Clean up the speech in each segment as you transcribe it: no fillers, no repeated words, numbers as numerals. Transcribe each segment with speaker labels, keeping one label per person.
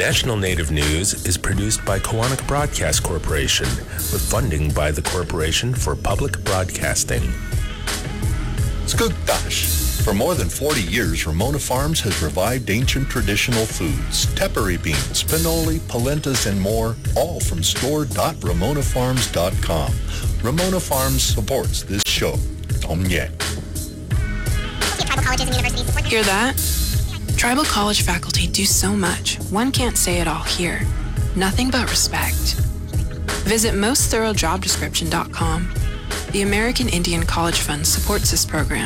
Speaker 1: National Native News is produced by Koahnic Broadcast Corporation with funding by the Corporation for Public Broadcasting.
Speaker 2: Skugtash. For more than 40 years, Ramona Farms has revived ancient traditional foods, tepary beans, pinoli, polentas, and more, all from store.ramonafarms.com. Ramona Farms supports this show. Omye.
Speaker 3: Hear that? Tribal college faculty do so much, one can't say it all here. Nothing but respect. Visit mostthoroughdescription.com. The American Indian College Fund supports this program.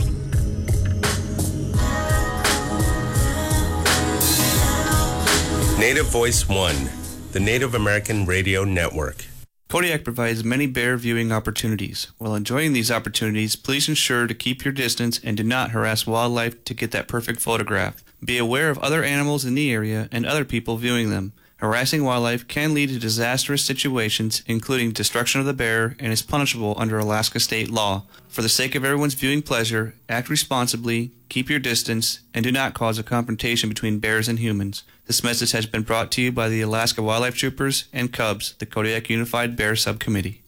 Speaker 1: Native Voice One, the Native American Radio Network.
Speaker 4: Kodiak provides many bear viewing opportunities. While enjoying these opportunities, please ensure to keep your distance and do not harass wildlife to get that perfect photograph. Be aware of other animals in the area and other people viewing them. Harassing wildlife can lead to disastrous situations, including destruction of the bear, and is punishable under Alaska state law. For the sake of everyone's viewing pleasure, act responsibly, keep your distance, and do not cause a confrontation between bears and humans. This message has been brought to you by the Alaska Wildlife Troopers and Cubs, the Kodiak Unified Bear Subcommittee.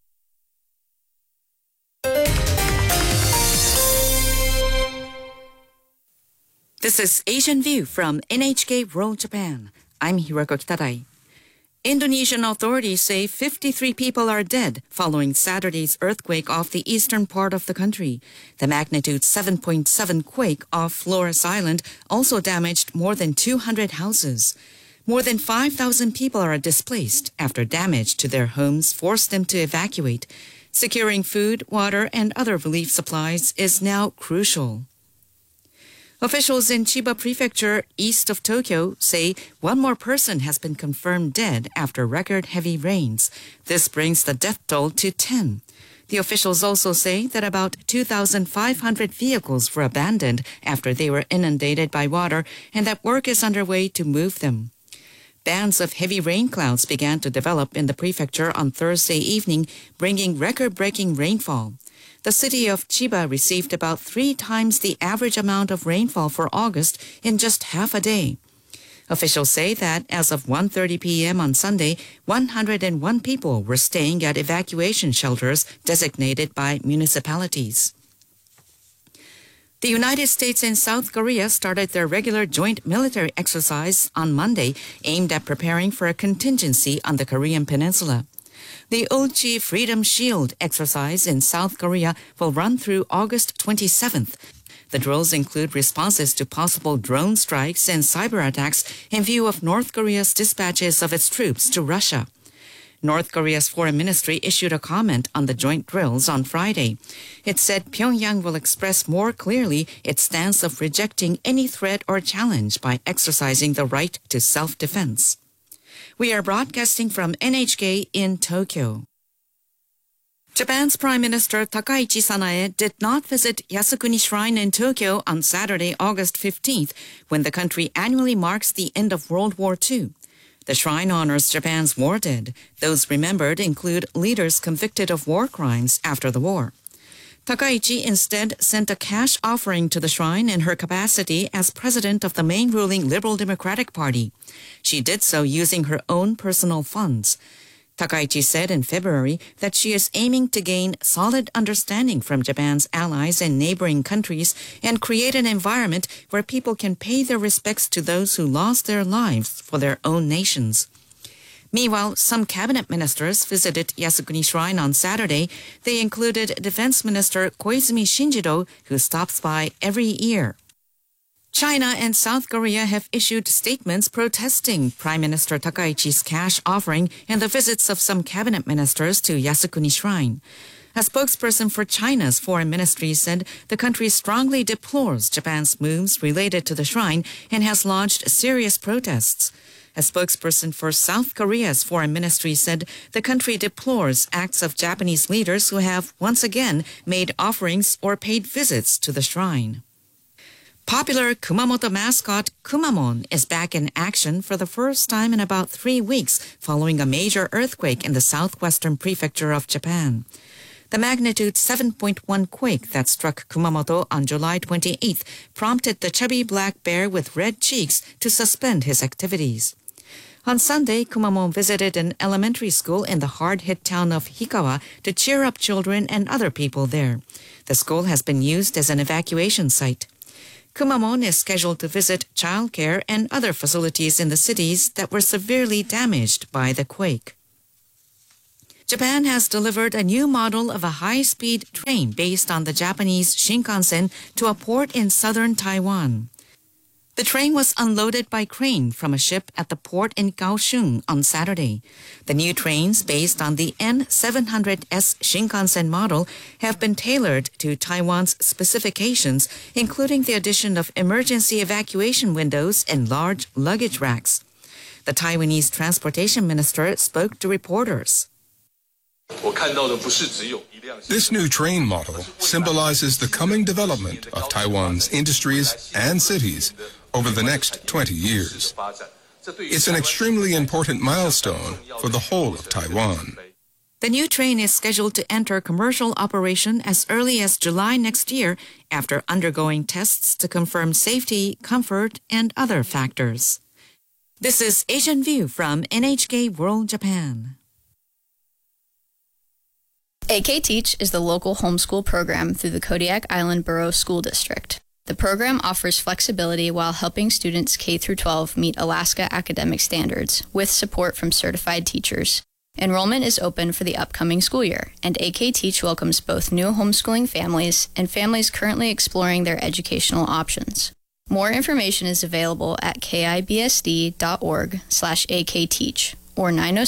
Speaker 5: This is Asian View from NHK World Japan. I'm Hiroko Kitadai. Indonesian authorities say 53 people are dead following Saturday's earthquake off the eastern part of the country. The magnitude 7.7 quake off Flores Island also damaged more than 200 houses. More than 5,000 people are displaced after damage to their homes forced them to evacuate. Securing food, water, and other relief supplies is now crucial. Officials in Chiba Prefecture, east of Tokyo, say one more person has been confirmed dead after record heavy rains. This brings the death toll to 10. The officials also say that about 2,500 vehicles were abandoned after they were inundated by water and that work is underway to move them. Bands of heavy rain clouds began to develop in the prefecture on Thursday evening, bringing record-breaking rainfall. The city of Chiba received about 3 times the average amount of rainfall for August in just half a day. Officials say that as of 1:30 p.m. on Sunday, 101 people were staying at evacuation shelters designated by municipalities. The United States and South Korea started their regular joint military exercise on Monday, aimed at preparing for a contingency on the Korean peninsula. The Ulchi Freedom Shield exercise in South Korea will run through August 27th. The drills include responses to possible drone strikes and cyber attacks in view of North Korea's dispatches of its troops to Russia. North Korea's foreign ministry issued a comment on the joint drills on Friday. It said Pyongyang will express more clearly its stance of rejecting any threat or challenge by exercising the right to self-defense. We are broadcasting from NHK in Tokyo. Japan's Prime Minister Takaichi Sanae did not visit Yasukuni Shrine in Tokyo on Saturday, August 15th, when the country annually marks the end of World War II. The shrine honors Japan's war dead. Those remembered include leaders convicted of war crimes after the war. Takaichi instead sent a cash offering to the shrine in her capacity as president of the main ruling Liberal Democratic Party. She did so using her own personal funds. Takaichi said in February that she is aiming to gain solid understanding from Japan's allies and neighboring countries and create an environment where people can pay their respects to those who lost their lives for their own nations. Meanwhile, some cabinet ministers visited Yasukuni Shrine on Saturday. They included Defense Minister Koizumi Shinjiro, who stops by every year. China and South Korea have issued statements protesting Prime Minister Takaichi's cash offering and the visits of some cabinet ministers to Yasukuni Shrine. A spokesperson for China's foreign ministry said the country strongly deplores Japan's moves related to the shrine and has launched serious protests. A spokesperson for South Korea's foreign ministry said the country deplores acts of Japanese leaders who have once again made offerings or paid visits to the shrine. Popular Kumamoto mascot Kumamon is back in action for the first time in about 3 weeks following a major earthquake in the southwestern prefecture of Japan. The magnitude 7.1 quake that struck Kumamoto on July 28th prompted the chubby black bear with red cheeks to suspend his activities. On Sunday, Kumamoto visited an elementary school in the hard-hit town of Hikawa to cheer up children and other people there. The school has been used as an evacuation site. Kumamoto is scheduled to visit childcare and other facilities in the cities that were severely damaged by the quake. Japan has delivered a new model of a high-speed train based on the Japanese Shinkansen to a port in southern Taiwan. The train was unloaded by crane from a ship at the port in Kaohsiung on Saturday. The new trains, based on the N700S Shinkansen model, have been tailored to Taiwan's specifications, including the addition of emergency evacuation windows and large luggage racks. The Taiwanese transportation minister spoke to reporters.
Speaker 6: This new train model symbolizes the coming development of Taiwan's industries and cities over the next 20 years. It's an extremely important milestone for the whole of Taiwan.
Speaker 5: The new train is scheduled to enter commercial operation as early as July next year after undergoing tests to confirm safety, comfort, and other factors. This is Asian View from NHK World Japan.
Speaker 7: AK Teach is the local homeschool program through the Kodiak Island Borough School District. The program offers flexibility while helping students K-12 meet Alaska academic standards with support from certified teachers. Enrollment is open for the upcoming school year, and AK Teach welcomes both new homeschooling families and families currently exploring their educational options. More information is available at kibsd.org/akteach or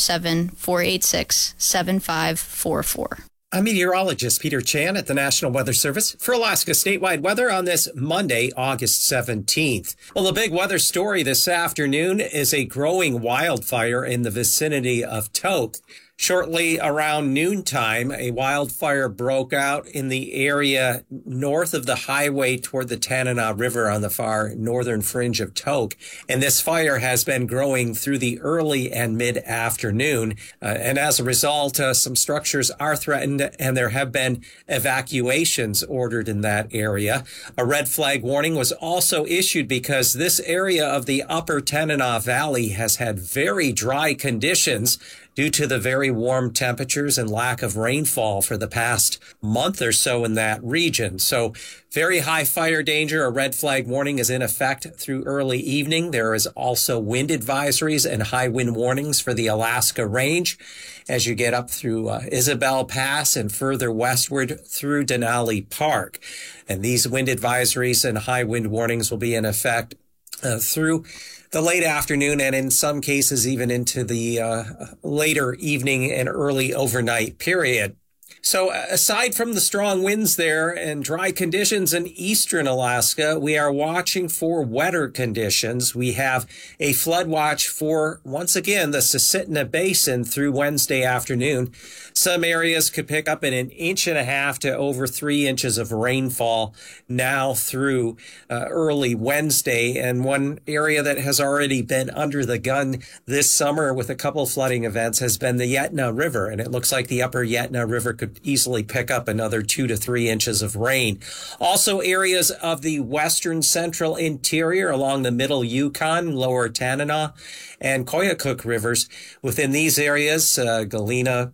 Speaker 7: 907-486-7544.
Speaker 8: I'm meteorologist Peter Chan at the National Weather Service for Alaska statewide weather on this Monday, August 17th. Well, the big weather story this afternoon is a growing wildfire in the vicinity of Tok. Shortly around noontime, a wildfire broke out in the area north of the highway toward the Tanana River on the far northern fringe of Tok. And this fire has been growing through the early and mid-afternoon. And as a result, some structures are threatened and there have been evacuations ordered in that area. A red flag warning was also issued because this area of the upper Tanana Valley has had very dry conditions due to the very warm temperatures and lack of rainfall for the past month or so in that region. So very high fire danger. A red flag warning is in effect through early evening. There is also wind advisories and high wind warnings for the Alaska Range as you get up through Isabel Pass and further westward through Denali Park. And these wind advisories and high wind warnings will be in effect through the late afternoon and in some cases even into the later evening and early overnight period. So aside from the strong winds there and dry conditions in eastern Alaska, we are watching for wetter conditions. We have a flood watch for, once again, the Susitna Basin through Wednesday afternoon. Some areas could pick up an 1.5 inches to over 3 inches of rainfall now through early Wednesday. And one area that has already been under the gun this summer with a couple flooding events has been the Yetna River. And it looks like the upper Yetna River could easily pick up another 2 to 3 inches of rain. Also areas of the western central interior along the middle Yukon, lower Tanana, and Koyukuk rivers. Within these areas, Galena,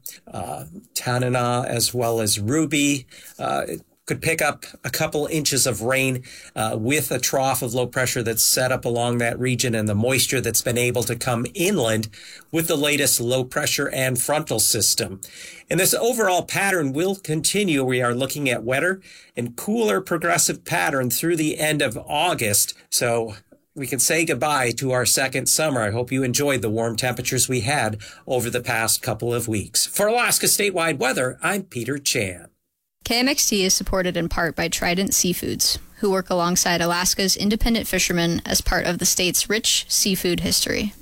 Speaker 8: Tanana, as well as Ruby, could pick up a couple inches of rain with a trough of low pressure that's set up along that region and the moisture that's been able to come inland with the latest low pressure and frontal system. And this overall pattern will continue. We are looking at wetter and cooler progressive pattern through the end of August. So we can say goodbye to our second summer. I hope you enjoyed the warm temperatures we had over the past couple of weeks. For Alaska statewide weather, I'm Peter Chan.
Speaker 7: KMXT is supported in part by Trident Seafoods, who work alongside Alaska's independent fishermen as part of the state's rich seafood history.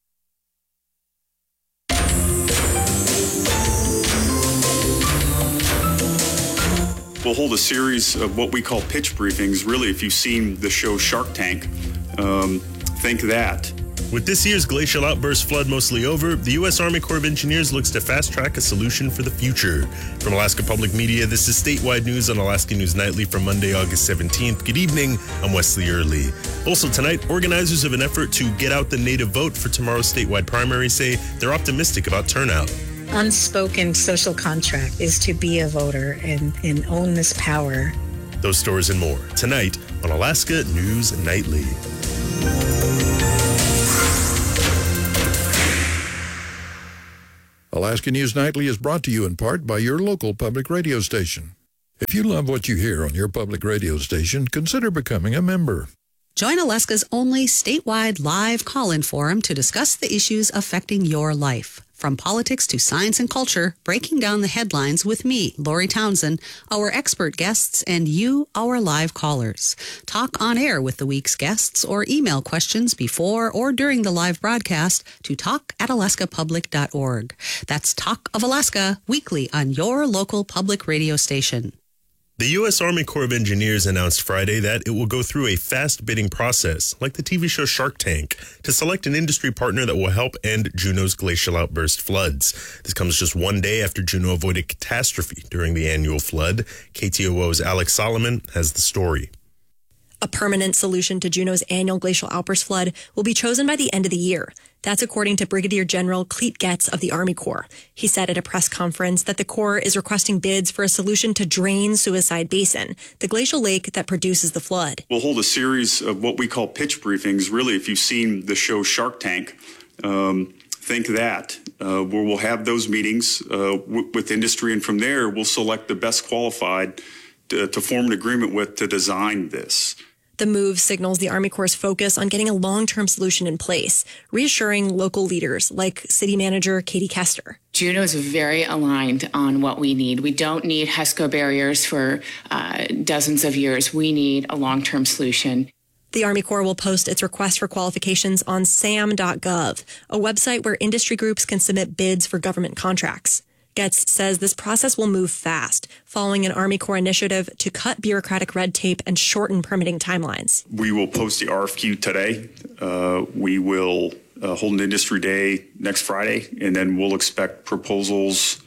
Speaker 9: We'll hold a series of what we call pitch briefings. Really, if you've seen the show Shark Tank, think that.
Speaker 1: With this year's glacial outburst flood mostly over, the U.S. Army Corps of Engineers looks to fast-track a solution for the future. From Alaska Public Media, this is Statewide News on Alaska News Nightly for Monday, August 17th. Good evening, I'm Wesley Early. Also tonight, organizers of an effort to get out the Native vote for tomorrow's statewide primary say they're optimistic about turnout.
Speaker 10: Unspoken social contract is to be a voter and own this power.
Speaker 1: Those stories and more tonight on Alaska News Nightly.
Speaker 11: Alaska News Nightly is brought to you in part by your local public radio station. If you love what you hear on your public radio station, consider becoming a member.
Speaker 12: Join Alaska's only statewide live call-in forum to discuss the issues affecting your life. From politics to science and culture, breaking down the headlines with me, Lori Townsend, our expert guests, and you, our live callers. Talk on air with the week's guests or email questions before or during the live broadcast to talk@alaskapublic.org. That's Talk of Alaska, weekly on your local public radio station.
Speaker 1: The U.S. Army Corps of Engineers announced Friday that it will go through a fast bidding process, like the TV show Shark Tank, to select an industry partner that will help end Juneau's glacial outburst floods. This comes just one day after Juneau avoided catastrophe during the annual flood. KTOO's Alex Solomon has the story.
Speaker 13: A permanent solution to Juneau's annual glacial outburst flood will be chosen by the end of the year. That's according to Brigadier General Clete Getz of the Army Corps. He said at a press conference that the Corps is requesting bids for a solution to drain Suicide Basin, the glacial lake that produces the flood.
Speaker 9: We'll hold a series of what we call pitch briefings. Really, if you've seen the show Shark Tank, think that, where we'll have those meetings with industry, and from there we'll select the best qualified to form an agreement with to design this.
Speaker 13: The move signals the Army Corps' focus on getting a long-term solution in place, reassuring local leaders like City Manager Katie Kester.
Speaker 14: Juneau is very aligned on what we need. We don't need HESCO barriers for dozens of years. We need a long-term solution.
Speaker 13: The Army Corps will post its request for qualifications on sam.gov, a website where industry groups can submit bids for government contracts. Getz says this process will move fast, following an Army Corps initiative to cut bureaucratic red tape and shorten permitting timelines.
Speaker 9: We will post the RFQ today. We will hold an industry day next Friday, and then we'll expect proposals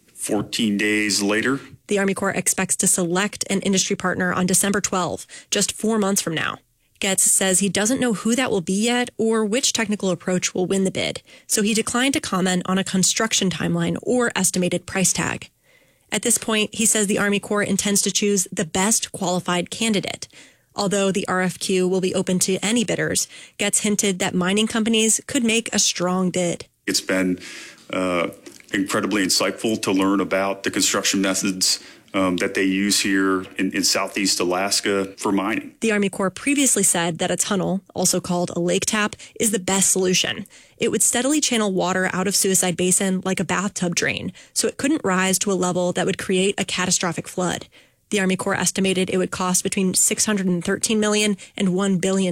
Speaker 9: 14 days later.
Speaker 13: The Army Corps expects to select an industry partner on December 12, just 4 months from now. Getz says he doesn't know who that will be yet or which technical approach will win the bid, so he declined to comment on a construction timeline or estimated price tag. At this point, he says the Army Corps intends to choose the best qualified candidate. Although the RFQ will be open to any bidders, Getz hinted that mining companies could make a strong bid.
Speaker 9: It's been incredibly insightful to learn about the construction methods that they use here in Southeast Alaska for mining.
Speaker 13: The Army Corps previously said that a tunnel, also called a lake tap, is the best solution. It would steadily channel water out of Suicide Basin like a bathtub drain, so it couldn't rise to a level that would create a catastrophic flood. The Army Corps estimated it would cost between $613 million and $1 billion.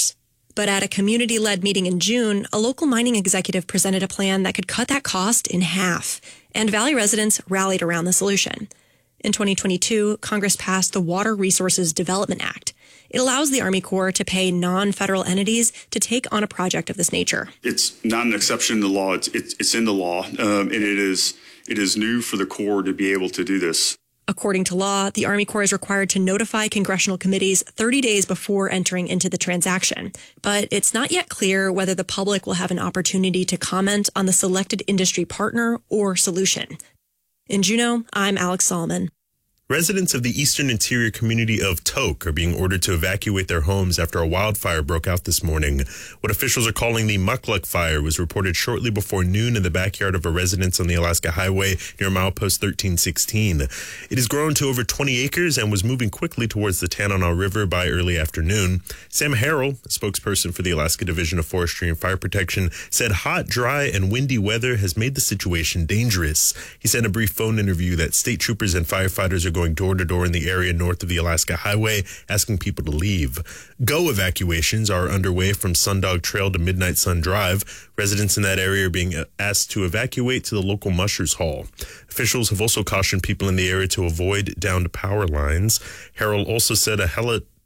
Speaker 13: But at a community-led meeting in June, a local mining executive presented a plan that could cut that cost in half, and Valley residents rallied around the solution. In 2022, Congress passed the Water Resources Development Act. It allows the Army Corps to pay non-federal entities to take on a project of this nature.
Speaker 9: It's not an exception in the law. It's in the law, and it is new for the Corps to be able to do this.
Speaker 13: According to law, the Army Corps is required to notify congressional committees 30 days before entering into the transaction. But it's not yet clear whether the public will have an opportunity to comment on the selected industry partner or solution. In Juneau, I'm Alex Solomon.
Speaker 1: Residents of the eastern interior community of Tok are being ordered to evacuate their homes after a wildfire broke out this morning. What officials are calling the Mukluk fire was reported shortly before noon in the backyard of a residence on the Alaska Highway near milepost 1316. It has grown to over 20 acres and was moving quickly towards the Tanana River by early afternoon. Sam Harrell, a spokesperson for the Alaska Division of Forestry and Fire Protection, said hot, dry, and windy weather has made the situation dangerous. He said in a brief phone interview that state troopers and firefighters are going door to door in the area north of the Alaska Highway, asking people to leave. Go evacuations are underway from Sundog Trail to Midnight Sun Drive. Residents in that area are being asked to evacuate to the local Mushers Hall. Officials have also cautioned people in the area to avoid downed power lines. Harrell also said a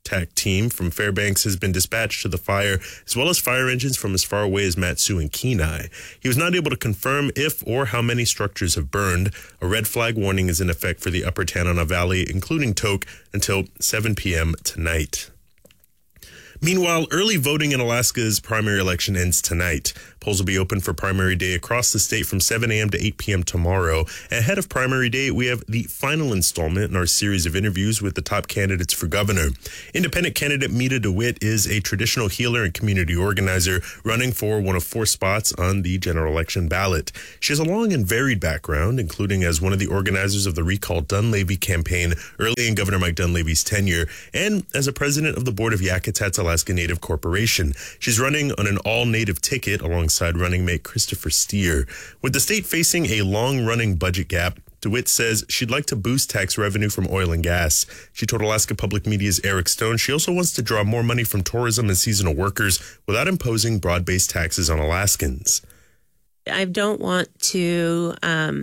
Speaker 1: TAC team from Fairbanks has been dispatched to the fire, as well as fire engines from as far away as Mat-Su and Kenai. He was not able to confirm if or how many structures have burned. A red flag warning is in effect for the Upper Tanana Valley, including Tok, until 7 p.m. tonight. Meanwhile, early voting in Alaska's primary election ends tonight. Polls will be open for primary day across the state from 7 a.m. to 8 p.m. tomorrow. Ahead of primary day, we have the final installment in our series of interviews with the top candidates for governor. Independent candidate Meta DeWitt is a traditional healer and community organizer running for one of 4 spots on the general election ballot. She has a long and varied background, including as one of the organizers of the Recall Dunleavy campaign early in Governor Mike Dunleavy's tenure, and as a president of the board of Yakutat's Alaska Native Corporation. She's running on an all-native ticket alongside running mate Christopher Steer. With the state facing a long-running budget gap, DeWitt says she'd like to boost tax revenue from oil and gas. She told Alaska Public Media's Eric Stone she also wants to draw more money from tourism and seasonal workers without imposing broad-based taxes on Alaskans.
Speaker 15: I don't want to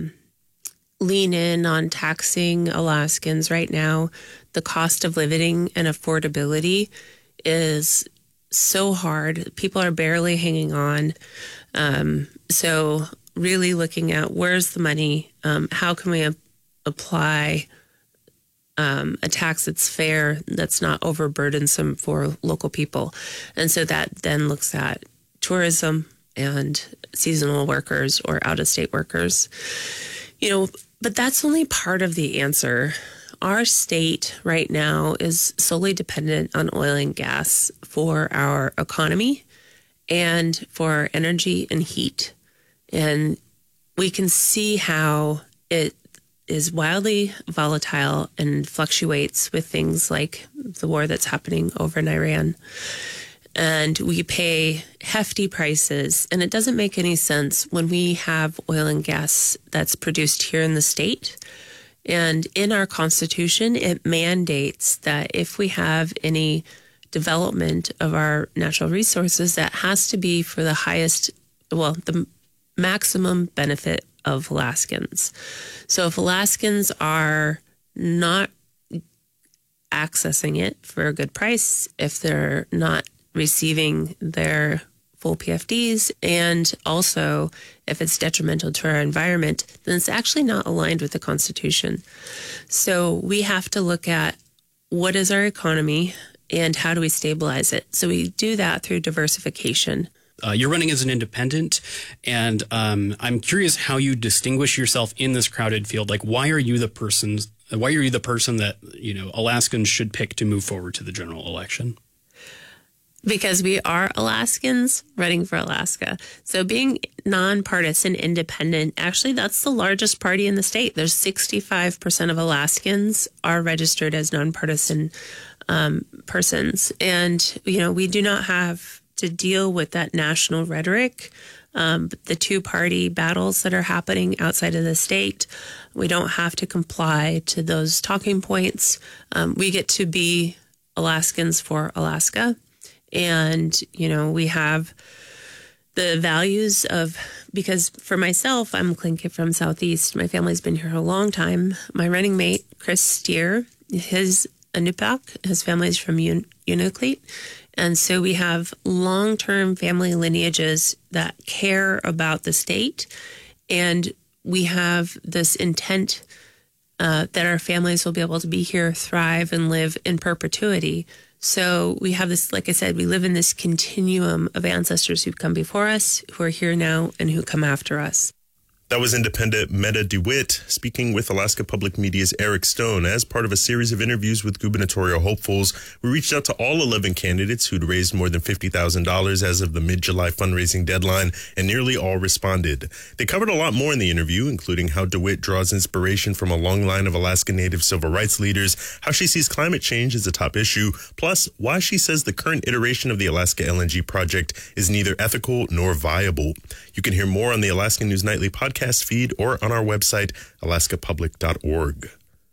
Speaker 15: lean in on taxing Alaskans right now. The cost of living and affordability is so hard. People are barely hanging on. So really looking at where's the money, how can we apply a tax that's fair, that's not overburdensome for local people. And so that then looks at tourism and seasonal workers or out-of-state workers. But that's only part of the answer. Our state right now is solely dependent on oil and gas for our economy and for our energy and heat. And we can see how it is wildly volatile and fluctuates with things like the war that's happening over in Iran. And we pay hefty prices, and it doesn't make any sense when we have oil and gas that's produced here in the state. And in our Constitution, it mandates that if we have any development of our natural resources, that has to be for the maximum benefit of Alaskans. So if Alaskans are not accessing it for a good price, if they're not receiving their full PFDs, and also if it's detrimental to our environment, then it's actually not aligned with the Constitution. So we have to look at what is our economy and how do we stabilize it. So we do that through diversification.
Speaker 16: You're running as an independent, and I'm curious how you distinguish yourself in this crowded field. Like, why are you the person that, Alaskans should pick to move forward to the general election?
Speaker 15: Because we are Alaskans running for Alaska. So being nonpartisan, independent, actually that's the largest party in the state. There's 65% of Alaskans are registered as nonpartisan persons. And, we do not have to deal with that national rhetoric, the two-party battles that are happening outside of the state. We don't have to comply to those talking points. We get to be Alaskans for Alaska. And, we have the values because for myself, I'm Tlingit from Southeast. My family's been here a long time. My running mate, Chris Steer, his Inupiaq, his family's from Unalakleet. And so we have long-term family lineages that care about the state. And we have this intent that our families will be able to be here, thrive, and live in perpetuity. So we have this, like I said, we live in this continuum of ancestors who've come before us, who are here now, and who come after us.
Speaker 1: That was independent Meta DeWitt speaking with Alaska Public Media's Eric Stone. As part of a series of interviews with gubernatorial hopefuls, we reached out to all 11 candidates who'd raised more than $50,000 as of the mid-July fundraising deadline, and nearly all responded. They covered a lot more in the interview, including how DeWitt draws inspiration from a long line of Alaska Native civil rights leaders, how she sees climate change as a top issue, plus why she says the current iteration of the Alaska LNG project is neither ethical nor viable. You can hear more on the Alaska News Nightly podcast feed or on our website, alaskapublic.org.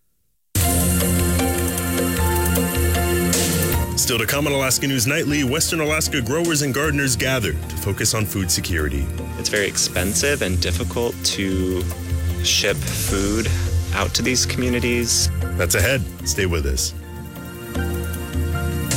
Speaker 1: Still to come on Alaska News Nightly, Western Alaska growers and gardeners gather to focus on food security.
Speaker 17: It's very expensive and difficult to ship food out to these communities.
Speaker 1: That's ahead. Stay with us.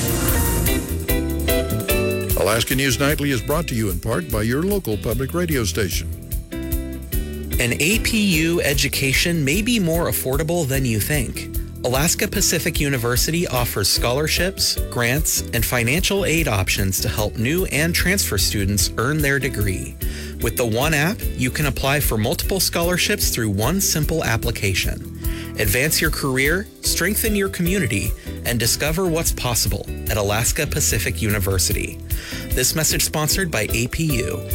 Speaker 11: Alaska News Nightly is brought to you in part by your local public radio station.
Speaker 18: An APU education may be more affordable than you think. Alaska Pacific University offers scholarships, grants, and financial aid options to help new and transfer students earn their degree. With the One app, you can apply for multiple scholarships through one simple application. Advance your career, strengthen your community, and discover what's possible at Alaska Pacific University. This message sponsored by APU.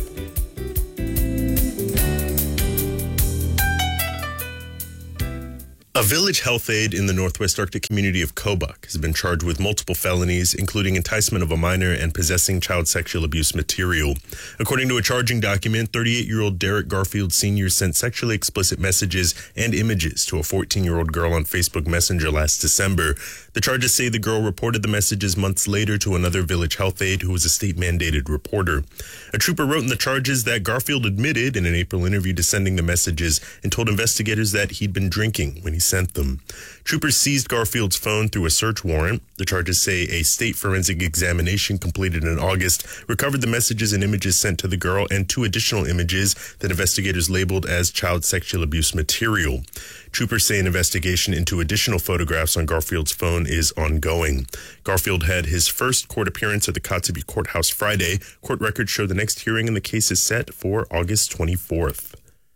Speaker 1: A village health aide in the Northwest Arctic community of Kobuk has been charged with multiple felonies, including enticement of a minor and possessing child sexual abuse material. According to a charging document, 38-year-old Derek Garfield Sr. sent sexually explicit messages and images to a 14-year-old girl on Facebook Messenger last December. The charges say the girl reported the messages months later to another village health aide who was a state-mandated reporter. A trooper wrote in the charges that Garfield admitted in an April interview to sending the messages and told investigators that he'd been drinking when he sent them. Troopers seized Garfield's phone through a search warrant. The charges say a state forensic examination completed in August recovered the messages and images sent to the girl and 2 additional images that investigators labeled as child sexual abuse material. Troopers say an investigation into additional photographs on Garfield's phone is ongoing. Garfield had his first court appearance at the Kotzebue Courthouse Friday. Court records show the next hearing in the case is set for August 24th.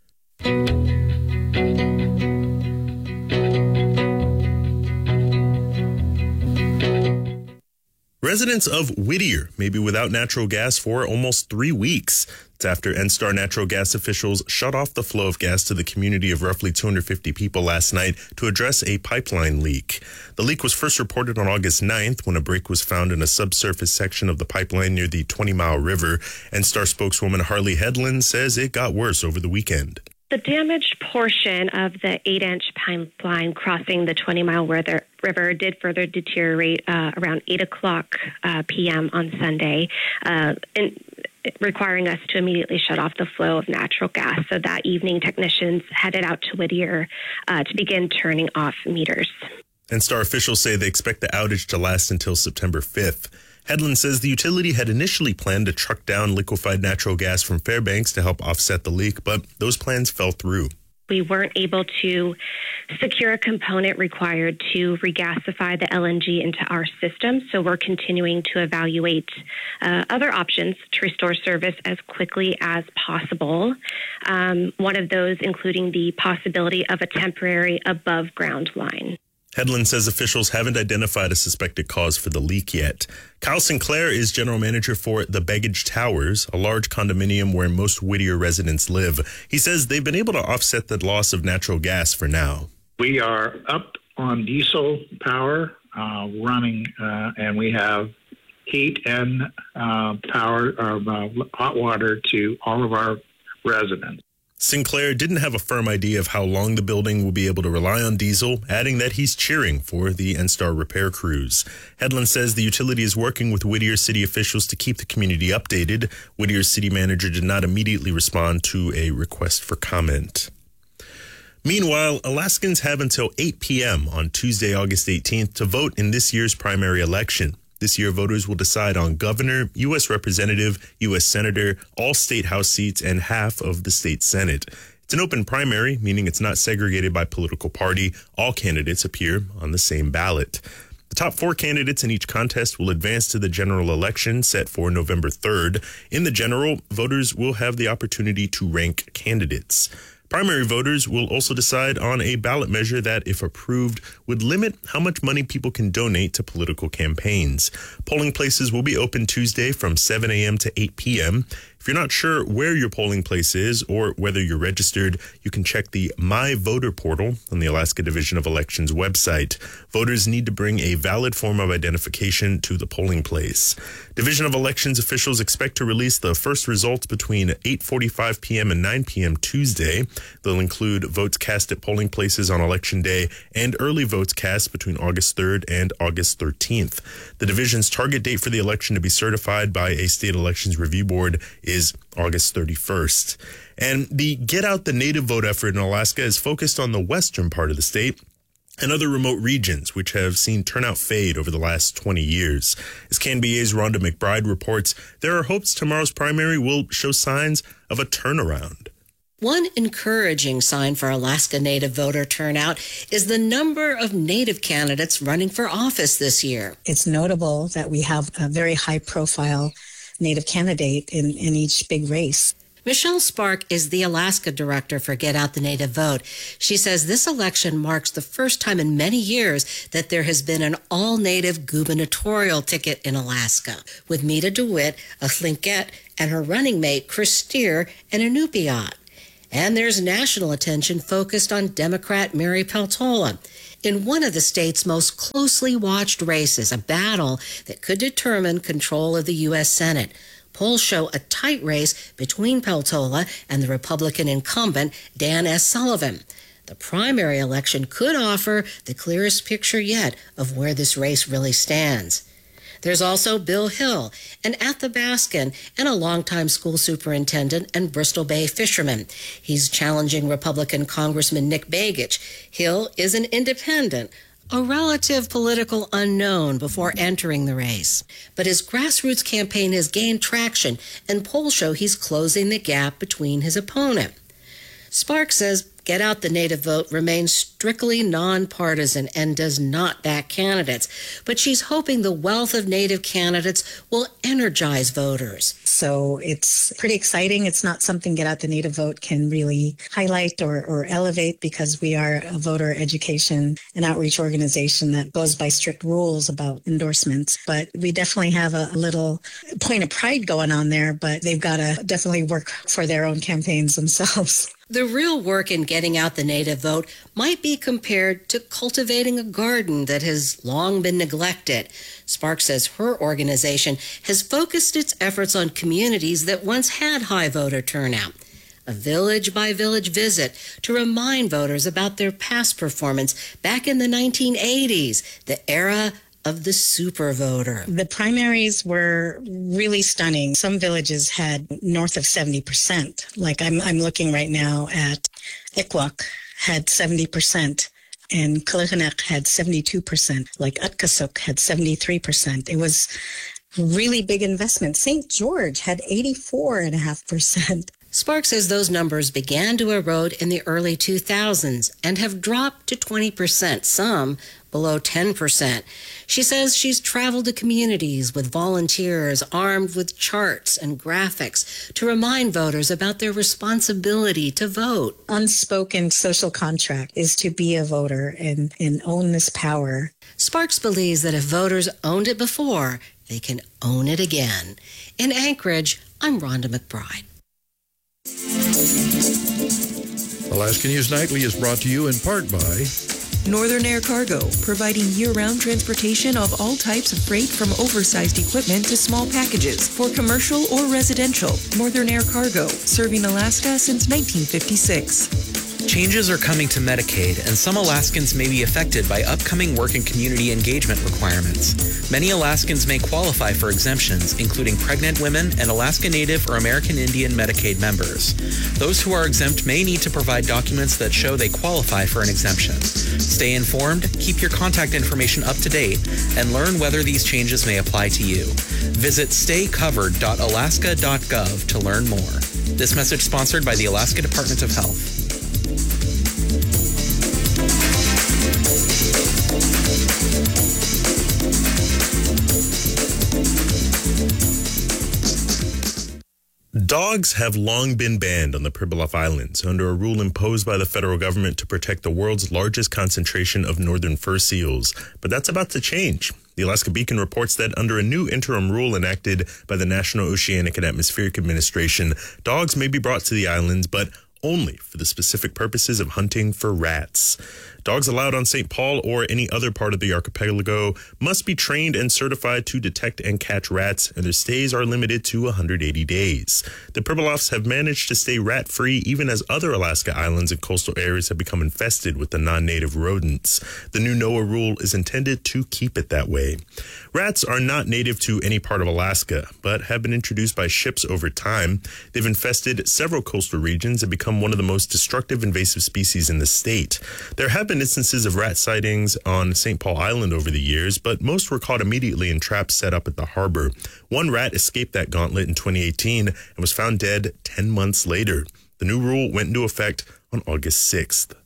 Speaker 1: Residents of Whittier may be without natural gas for almost 3 weeks. It's after NSTAR natural gas officials shut off the flow of gas to the community of roughly 250 people last night to address a pipeline leak. The leak was first reported on August 9th when a break was found in a subsurface section of the pipeline near the 20 Mile River. NSTAR spokeswoman Harley Hedlund says it got worse over the weekend.
Speaker 19: The damaged portion of the 8-inch pipeline crossing the 20 Mile River did further deteriorate around 8 o'clock p.m. on Sunday, requiring us to immediately shut off the flow of natural gas. So that evening, technicians headed out to Whittier to begin turning off meters.
Speaker 1: NSTAR officials say they expect the outage to last until September 5th. Hedlund says the utility had initially planned to truck down liquefied natural gas from Fairbanks to help offset the leak, but those plans fell through.
Speaker 19: We weren't able to secure a component required to regasify the LNG into our system, so we're continuing to evaluate other options to restore service as quickly as possible. One of those including the possibility of a temporary above-ground line.
Speaker 1: Hedlund says officials haven't identified a suspected cause for the leak yet. Kyle Sinclair is general manager for the Baggage Towers, a large condominium where most Whittier residents live. He says they've been able to offset the loss of natural gas for now.
Speaker 20: We are up on diesel power running, and we have heat and power, hot water to all of our residents.
Speaker 1: Sinclair didn't have a firm idea of how long the building will be able to rely on diesel, adding that he's cheering for the NSTAR repair crews. Hedlund says the utility is working with Whittier city officials to keep the community updated. Whittier's city manager did not immediately respond to a request for comment. Meanwhile, Alaskans have until 8 p.m. on Tuesday, August 18th to vote in this year's primary election. This year, voters will decide on governor, U.S. representative, U.S. senator, all state house seats, and half of the state senate. It's an open primary, meaning it's not segregated by political party. All candidates appear on the same ballot. The top 4 candidates in each contest will advance to the general election set for November 3rd. In the general, voters will have the opportunity to rank candidates. Primary voters will also decide on a ballot measure that, if approved, would limit how much money people can donate to political campaigns. Polling places will be open Tuesday from 7 a.m. to 8 p.m. If you're not sure where your polling place is or whether you're registered, you can check the My Voter portal on the Alaska Division of Elections website. Voters need to bring a valid form of identification to the polling place. Division of Elections officials expect to release the first results between 8:45 p.m. and 9 p.m. Tuesday. They'll include votes cast at polling places on Election Day and early votes cast between August 3rd and August 13th. The division's target date for the election to be certified by a state elections review board is August 31st. And the Get Out the Native Vote effort in Alaska is focused on the western part of the state. and other remote regions, which have seen turnout fade over the last 20 years. As KNBA's Rhonda McBride reports, there are hopes tomorrow's primary will show signs of a turnaround.
Speaker 21: One encouraging sign for Alaska Native voter turnout is the number of Native candidates running for office this year.
Speaker 10: It's notable that we have a very high-profile Native candidate in each big race.
Speaker 21: Michelle Spark is the Alaska director for Get Out the Native Vote. She says this election marks the first time in many years that there has been an all-Native gubernatorial ticket in Alaska, with Mita DeWitt, a Tlingit, and her running mate, Chris Steer, an Inupiat. And there's national attention focused on Democrat Mary Peltola in one of the state's most closely watched races, a battle that could determine control of the U.S. Senate. Polls show a tight race between Peltola and the Republican incumbent, Dan S. Sullivan. The primary election could offer the clearest picture yet of where this race really stands. There's also Bill Hill, an Athabascan and a longtime school superintendent and Bristol Bay fisherman. He's challenging Republican Congressman Nick Begich. Hill is an independent, a relative political unknown before entering the race. But his grassroots campaign has gained traction, and polls show he's closing the gap between his opponent. Spark says Get Out the Native Vote remains strictly nonpartisan and does not back candidates, but she's hoping the wealth of Native candidates will energize voters.
Speaker 10: So it's pretty exciting. It's not something Get Out the Native Vote can really highlight or elevate, because we are a voter education and outreach organization that goes by strict rules about endorsements. But we definitely have a little point of pride going on there, but they've got to definitely work for their own campaigns themselves.
Speaker 21: The real work in getting out the Native vote might be compared to cultivating a garden that has long been neglected. Spark says her organization has focused its efforts on communities that once had high voter turnout. A village-by-village visit to remind voters about their past performance back in the 1980s, the era of the super voter.
Speaker 10: The primaries were really stunning. Some villages had north of 70%. Like I'm looking right now at Ikwak had 70%. And Kalihanek had 72%. Like Utkasuk had 73%. It was really big investment. St. George had 84.5%.
Speaker 21: Spark says those numbers began to erode in the early 2000s and have dropped to 20%, some below 10%. She says she's traveled to communities with volunteers armed with charts and graphics to remind voters about their responsibility to vote.
Speaker 10: Unspoken social contract is to be a voter and own this power.
Speaker 21: Sparks believes that if voters owned it before, they can own it again. In Anchorage, I'm Rhonda McBride.
Speaker 11: Alaska News Nightly is brought to you in part by
Speaker 22: Northern Air Cargo, providing year-round transportation of all types of freight, from oversized equipment to small packages for commercial or residential. Northern Air Cargo, serving Alaska since 1956.
Speaker 18: Changes are coming to Medicaid, and some Alaskans may be affected by upcoming work and community engagement requirements. Many Alaskans may qualify for exemptions, including pregnant women and Alaska Native or American Indian Medicaid members. Those who are exempt may need to provide documents that show they qualify for an exemption. Stay informed, keep your contact information up to date, and learn whether these changes may apply to you. Visit staycovered.alaska.gov to learn more. This message sponsored by the Alaska Department of Health.
Speaker 1: Dogs have long been banned on the Pribilof Islands under a rule imposed by the federal government to protect the world's largest concentration of northern fur seals. But that's about to change. The Alaska Beacon reports that under a new interim rule enacted by the National Oceanic and Atmospheric Administration, dogs may be brought to the islands, but only for the specific purposes of hunting for rats. Dogs allowed on St. Paul or any other part of the archipelago must be trained and certified to detect and catch rats, and their stays are limited to 180 days. The Pribilofs have managed to stay rat-free even as other Alaska islands and coastal areas have become infested with the non-native rodents. The new NOAA rule is intended to keep it that way. Rats are not native to any part of Alaska, but have been introduced by ships over time. They've infested several coastal regions and become one of the most destructive invasive species in the state. There have been been instances of rat sightings on St. Paul Island over the years, but most were caught immediately in traps set up at the harbor. One rat escaped that gauntlet in 2018 and was found dead 10 months later. The new rule went into effect on August 6th.